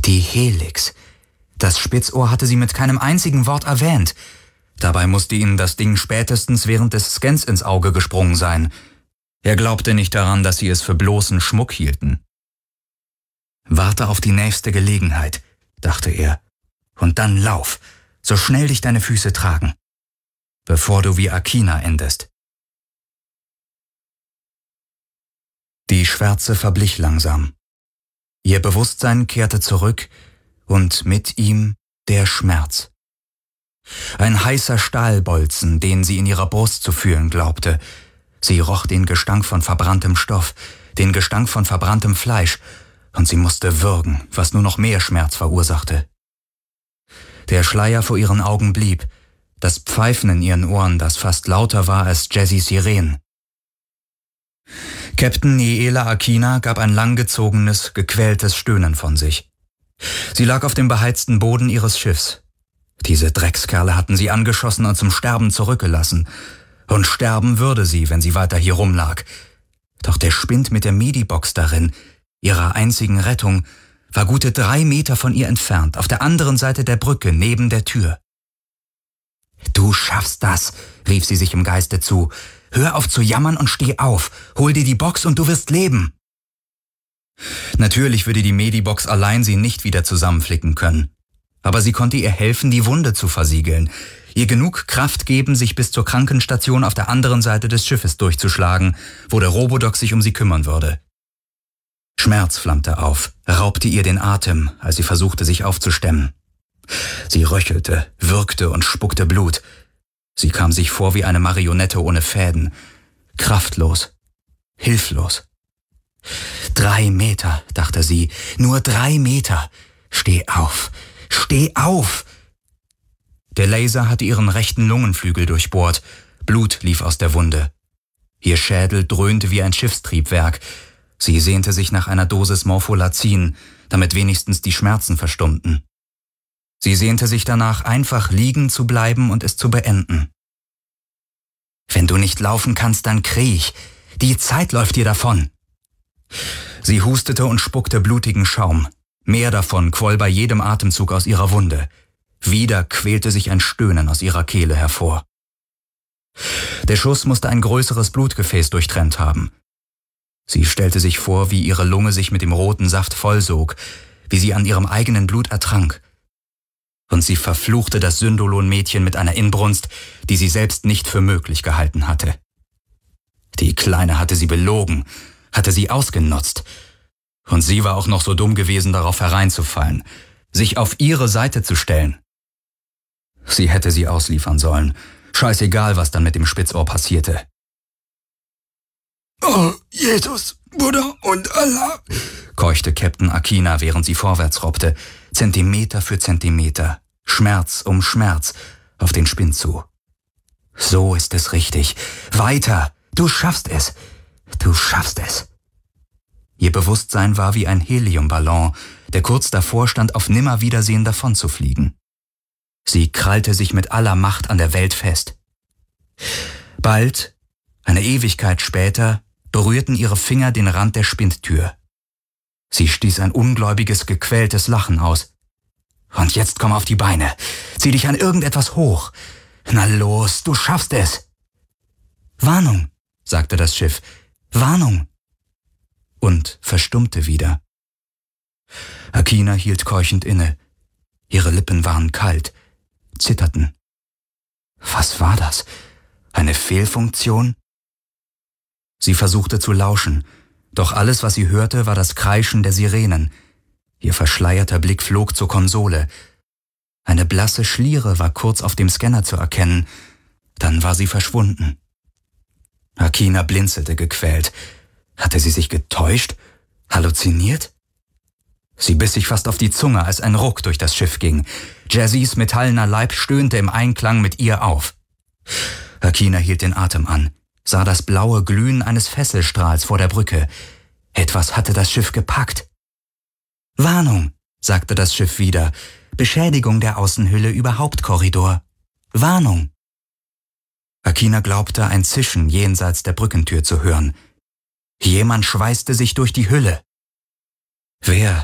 Die Helix. Das Spitzohr hatte sie mit keinem einzigen Wort erwähnt. Dabei musste ihnen das Ding spätestens während des Scans ins Auge gesprungen sein. Er glaubte nicht daran, dass sie es für bloßen Schmuck hielten. »Warte auf die nächste Gelegenheit«, dachte er, »und dann lauf, so schnell dich deine Füße tragen, bevor du wie Akina endest.« Die Schwärze verblich langsam. Ihr Bewusstsein kehrte zurück und mit ihm der Schmerz. Ein heißer Stahlbolzen, den sie in ihrer Brust zu fühlen glaubte. Sie roch den Gestank von verbranntem Stoff, den Gestank von verbranntem Fleisch, und sie musste würgen, was nur noch mehr Schmerz verursachte. Der Schleier vor ihren Augen blieb, das Pfeifen in ihren Ohren, das fast lauter war als Jessys Sirenen. Captain Niela Akina gab ein langgezogenes, gequältes Stöhnen von sich. Sie lag auf dem beheizten Boden ihres Schiffs. Diese Dreckskerle hatten sie angeschossen und zum Sterben zurückgelassen. Und sterben würde sie, wenn sie weiter hier rumlag. Doch der Spind mit der Medibox darin, ihrer einzigen Rettung, war gute 3 Meter von ihr entfernt, auf der anderen Seite der Brücke, neben der Tür. »Du schaffst das«, rief sie sich im Geiste zu. »Hör auf zu jammern und steh auf. Hol dir die Box und du wirst leben.« Natürlich würde die Medibox allein sie nicht wieder zusammenflicken können. Aber sie konnte ihr helfen, die Wunde zu versiegeln, ihr genug Kraft geben, sich bis zur Krankenstation auf der anderen Seite des Schiffes durchzuschlagen, wo der Robodoc sich um sie kümmern würde. Schmerz flammte auf, raubte ihr den Atem, als sie versuchte, sich aufzustemmen. Sie röchelte, würgte und spuckte Blut. Sie kam sich vor wie eine Marionette ohne Fäden, kraftlos, hilflos. 3 Meter, dachte sie, nur 3 Meter. Steh auf, steh auf! Der Laser hatte ihren rechten Lungenflügel durchbohrt, Blut lief aus der Wunde. Ihr Schädel dröhnte wie ein Schiffstriebwerk. Sie sehnte sich nach einer Dosis Morpholazin, damit wenigstens die Schmerzen verstummten. Sie sehnte sich danach, einfach liegen zu bleiben und es zu beenden. »Wenn du nicht laufen kannst, dann kriech. Die Zeit läuft dir davon.« Sie hustete und spuckte blutigen Schaum. Mehr davon quoll bei jedem Atemzug aus ihrer Wunde. Wieder quälte sich ein Stöhnen aus ihrer Kehle hervor. Der Schuss musste ein größeres Blutgefäß durchtrennt haben. Sie stellte sich vor, wie ihre Lunge sich mit dem roten Saft vollsog, wie sie an ihrem eigenen Blut ertrank. Und sie verfluchte das Syndolon-Mädchen mit einer Inbrunst, die sie selbst nicht für möglich gehalten hatte. Die Kleine hatte sie belogen, hatte sie ausgenutzt. Und sie war auch noch so dumm gewesen, darauf hereinzufallen, sich auf ihre Seite zu stellen. Sie hätte sie ausliefern sollen. Scheißegal, was dann mit dem Spitzohr passierte. »Oh, Jesus, Buddha und Allah«, keuchte Captain Akina, während sie vorwärts robbte, Zentimeter für Zentimeter, Schmerz um Schmerz, auf den Spind zu. »So ist es richtig. Weiter! Du schaffst es! Du schaffst es!« Ihr Bewusstsein war wie ein Heliumballon, der kurz davor stand, auf Nimmerwiedersehen davonzufliegen. Sie krallte sich mit aller Macht an der Welt fest. Bald, eine Ewigkeit später, berührten ihre Finger den Rand der Spindtür. Sie stieß ein ungläubiges, gequältes Lachen aus. »Und jetzt komm auf die Beine. Zieh dich an irgendetwas hoch. Na los, du schaffst es!« »Warnung«, sagte das Schiff. »Warnung!« Und verstummte wieder. Akina hielt keuchend inne. Ihre Lippen waren kalt, zitterten. Was war das? Eine Fehlfunktion? Sie versuchte zu lauschen, doch alles, was sie hörte, war das Kreischen der Sirenen. Ihr verschleierter Blick flog zur Konsole. Eine blasse Schliere war kurz auf dem Scanner zu erkennen, dann war sie verschwunden. Akina blinzelte gequält. Hatte sie sich getäuscht? Halluziniert? Sie biss sich fast auf die Zunge, als ein Ruck durch das Schiff ging. Jessys metallener Leib stöhnte im Einklang mit ihr auf. Akina hielt den Atem an, sah das blaue Glühen eines Fesselstrahls vor der Brücke. Etwas hatte das Schiff gepackt. »Warnung«, sagte das Schiff wieder. »Beschädigung der Außenhülle über Hauptkorridor. Warnung.« Akina glaubte, ein Zischen jenseits der Brückentür zu hören. Jemand schweißte sich durch die Hülle. Wer